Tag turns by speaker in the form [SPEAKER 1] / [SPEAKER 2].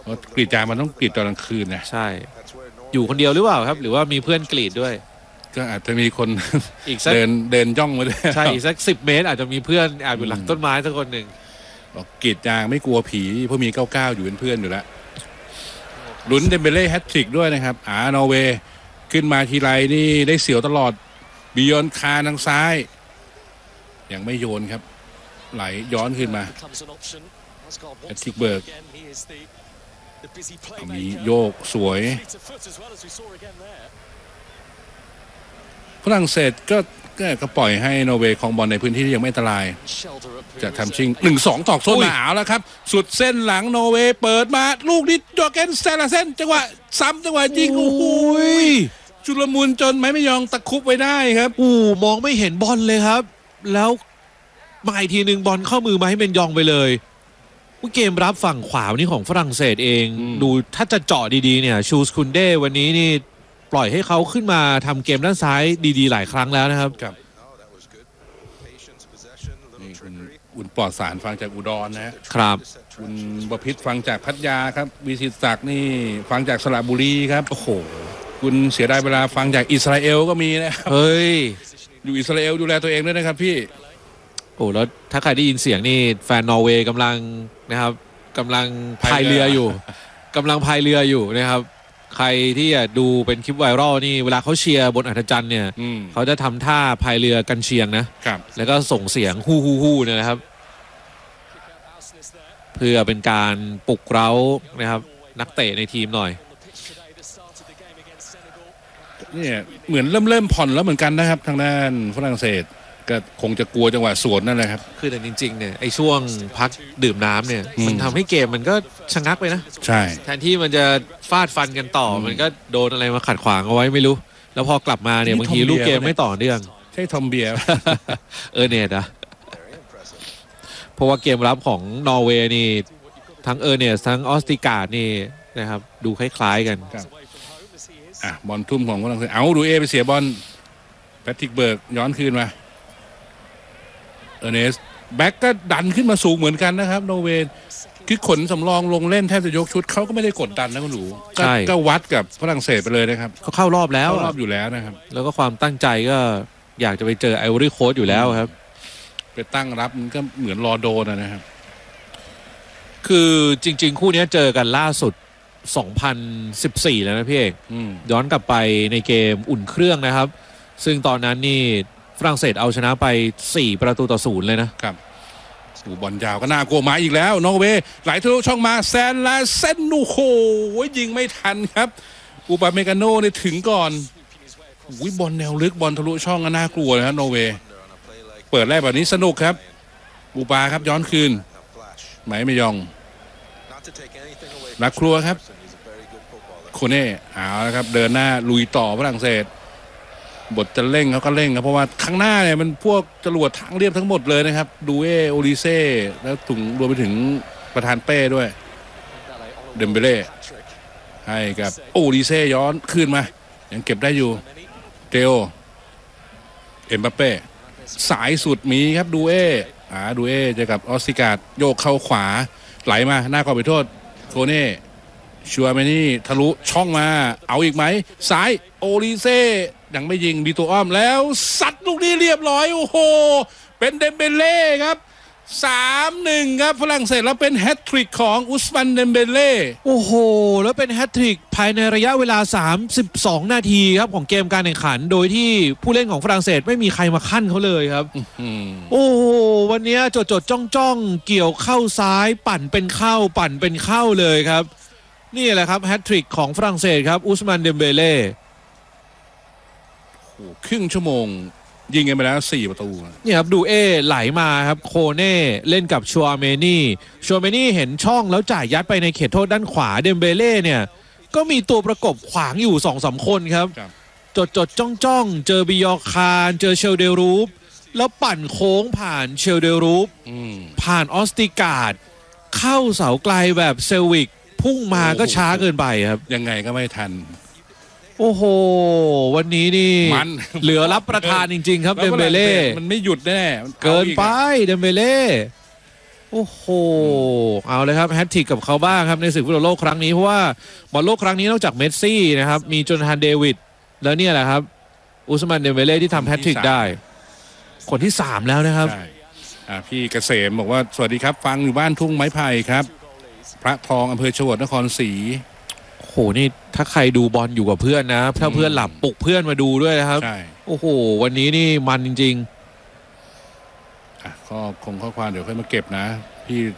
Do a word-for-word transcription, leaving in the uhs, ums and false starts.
[SPEAKER 1] กรีดยางมันต้องกรีดตอนกลางคืนนะ
[SPEAKER 2] ใช่อยู่คนเดียวหรือเปล่าครับหรือว่ามีเพื่อนกรีดด้วย
[SPEAKER 1] ก็อาจจะมีคนอีกเดินเดินย่องมาด้วย
[SPEAKER 2] ใช่อีกสักสิบเมตรอาจจะมีเพื่อนอาจอยู่หลังต้นไม้สักคนหนึ่ง
[SPEAKER 1] บอกกรีดยางไม่กลัวผีเพราะมีเก้าเก้าอยู่เป็นเพื่อนอยู่แล้วลุ้นเดมเบเล่แฮตทริกด้วยนะครับอ่านอร์เวย์ขึ้นมาทีไรนี่ได้เสียวตลอดบิยอนคาทางซ้ายยังไม่โยนครับไหลย้อนขึ้นมาแฮตทริกเบิร์กมีโยกสวยฝรั่งเศสก็ก็ปล่อยให้นอร์เวย์ครองบอลในพื้นที่ที่ยังไม่อันตรายจะทำชิง หนึ่งสอง ตอกโซนหนาวแล้วครับสุดเส้นหลังนอร์เวย์เปิดมาลูกนี้จอร์เกนสเตลาเซนจังหวะซ้ำจังหวะยิงโอ้โหจุลมุนจนไม้ไม่ยองตะคุบไว้ได้ครับ
[SPEAKER 2] อู้มองไม่เห็นบอลเลยครับแล้วมาอีกทีหนึ่งบอลเข้ามือมาให้เมนยองไปเลยเกมรับฝั่งขวานี่ของฝรั่งเศสเองดูถ้าจะเจาะดีๆเนี่ยชูสคุนเด้วันนี้นี่ปล่อยให้เขาขึ้นมาทำเกมด้านซ้ายดีๆหลายครั้งแล้วนะครับ
[SPEAKER 1] นี่คุณอุ่นปลอดสารฟังจากอุดรนะครับคุณบพิษฟังจากพัทยาครับวิสิตศักดิ์นี่ฟังจากสระบุรีครับโอ้โหคุณเสียดายเวลาฟังจากอิสราเอลก็มีนะครับ
[SPEAKER 2] เฮ้ย
[SPEAKER 1] อยู่อิสราเอลดูแลตัวเองด้วยนะครับพี่
[SPEAKER 2] โอ้แล้วถ้าใครได้ยินเสียงนี่แฟนนอร์เวย์กำลังนะครับกำลังพายเรืออยู่กำลังพายเรืออยู่นะครับใครที่ดูเป็นคลิปไวรัลนี่เวลาเขาเชียร์บนอัฐจันทร์เนี่ยเขาจะทำท่าพายเรือกันเชียงนะครับแล้วก็ส่งเสียงฮู้ฮู้ฮู้เนี่ยนะครับเพื่อเป็นการปลุกเร้านะครับนักเตะในทีมหน่อย
[SPEAKER 1] เนี่ยเหมือนเริ่มเริ่มผ่อนแล้วเหมือนกันนะครับทางด้านฝรั่งเศสก็คงจะกลัวจังหวะสวนนั่นแหละครับ
[SPEAKER 2] คือแต่จริงๆเนี่ยไอ้ช่วงพักดื่มน้ำเนี่ยมันทำให้เกมมันก็ชะงักไปนะ
[SPEAKER 1] ใช่
[SPEAKER 2] แทนที่มันจะฟาดฟันกันต่อมันก็โดนอะไรมาขัดขวางเอาไว้ไม่รู้แล้วพอกลับมาเนี่ยบางทีลูกเกมไม่ต่อเนื่อง
[SPEAKER 1] ใช่ทอมเบียร์
[SPEAKER 2] เออเนตอะเพราะว่าเกมรับของนอร์เวย์นี่ทั้งเออเนตทั้งออสติการ์ดนี่นะครับดูคล้ายๆกัน
[SPEAKER 1] อ่ะบอลทุ่มของฝรั่งเศสเอาดูเอไปเสียบอลแพทริกเบิร์กย้อนคืนมาเออร์เนสแบ็กก็ดันขึ้นมาสูงเหมือนกันนะครับนอร์เวย์คือขนสำรองลงเล่นแทบจะยกชุดเขาก็ไม่ได้กดดันนะคุณหนูก็วัดกับฝรั่งเศสไปเลยนะครับ
[SPEAKER 2] เขาเข้ารอบแล้ว
[SPEAKER 1] เข้ารอบอยู่แล้วนะครับ
[SPEAKER 2] แล้วก็ความตั้งใจก็อยากจะไปเจอไอวอรี่โค้ชอยู่แล้วครับ
[SPEAKER 1] ไปตั้งรับมันก็เหมือนรอโดนนะครับ
[SPEAKER 2] คือจริงๆคู่นี้เจอกันล่าสุดสองพันสิบสี่แล้วนะพี่เอกย้อนกลับไปในเกมอุ่นเครื่องนะครับซึ่งตอนนั้นนี่ฝรั่งเศสเอาชนะไปสี่ประตูต่อศูนย์เลยนะครับ
[SPEAKER 1] อูบอลยาวก็น่ากลัวมาอีกแล้วนอร์เวย์ไหลทะลุช่องมาแซนลาเซนโอ้โหยิงไม่ทันครับอูปาเมกาโน่เนี่ยถึงก่อนอุ้ยบอลแนวลึกบอลทะลุช่องก็น่ากลัวนะครับนอร์เวย์เปิดแรกแบบนี้สนุกครับอูปาครับย้อนคืนไหมไม่ยองนักครัวครับโคเน่เอาละครับเดินหน้าลุยต่อฝรั่งเศสบทจะเร่งเขาก็เร่งครับเพราะว่าข้างหน้าเนี่ยมันพวกจรวดทางเรียบทั้งหมดเลยนะครับดูเอโอลิเซ่แล้วถึงรวมไปถึงประธานเป้ด้วยเดมเบเล่ให้กับโอลิเซ่ย้อนคืนมายังเก็บได้อยู่เตโอเอ็มบัปเป้สายสุดมีครับดูเออ่าดูเอเจอกับออสติการ์ดโยกเข้าขวาไหลมาหน้ากรอบไปโทษโคเน่ชัวร์เมนี่ทะลุช่องมาเอาอีกไหมซ้ายโอลิเซ่ยังไม่ยิงดีตัวอ้อมแล้วซัดลูกนี้เรียบร้อยโอ้โหเป็นเดมเบเล่ครับ สามหนึ่ง ครับฝรั่งเศสแล้วเป็นแฮตทริกของอุสมันเดมเบเล่
[SPEAKER 2] โอ้โหแล้วเป็นแฮตทริกภายในระยะเวลาสามสิบสองนาทีครับของเกมการแข่งขันโดยที่ผู้เล่นของฝรั่งเศสไม่มีใครมาคั่นเขาเลยครับโอ้โหวันนี้จดจดจ้องจ้องเกี่ยวเข้าซ้ายปั่นเป็นเข้าปั่นเป็นเข้าเลยครับนี่แหละครับแฮตทริกของฝรั่งเศสครับอุสมันเดมเบเล่
[SPEAKER 1] ครึ่งชั่วโมงยิงกันไปแล้วสี่ประตู
[SPEAKER 2] นี่ครับดูเอไหลมาครับโคเน่เล่นกับชัวเมนี่ชัวเมนี่เห็นช่องแล้วจ่ายยัดไปในเขตโทษด้านขวาเดมเบเล่เนี่ยก็มีตัวประกบขวางอยู่ สองสาม คนครับจดจดจ้องจ้องเจอบิยอคารเจอเชลเดรูปแล้วปั่นโค้งผ่านเชลเดรูปผ่านออสติการ์ดเข้าเสาไกลแบบเซลวิกพุ่งมาก็ช้าเกินไปครับ
[SPEAKER 1] ยังไงก็ไม่ทัน
[SPEAKER 2] โอ้โหวันนี้นี่มันเหลือรับประทานจริงๆครับเดมเบเล่
[SPEAKER 1] มันไม่หยุดแน่
[SPEAKER 2] เกินไปเดมเบเล่โอ้โหเอาเลยครับแฮตทริกกับเขาบ้างครับในศึกฟุตบอลโลกครั้งนี้เพราะว่าบอลโลกครั้งนี้นอกจากเมสซี่นะครับมีโจนาธานเดวิดแล้วเนี่ยแหละครับอุสมานเดมเบเล่ที่ทำแฮตทริกได้คนที่สามแล้วนะครับ
[SPEAKER 1] ใช่อ่าพี่เกษมบอกว่าสวัสดีครับฟังอยู่บ้านทุ่งไม้ไผ่ครับพระทองอำเภอชวดนครศรี
[SPEAKER 2] โอ้โหนี่ถ้าใครดูบอลอยู่กับเพื่อนนะถ้าเพื่อนหลับปลุกเพื่อนมาดูด้วยนะครับ
[SPEAKER 1] ใช่
[SPEAKER 2] โอ้โหวันนี้นี่มันจริง
[SPEAKER 1] ๆอ่ะก็คงข้อความเดี๋ยวค่อยมาเก็บนะพี่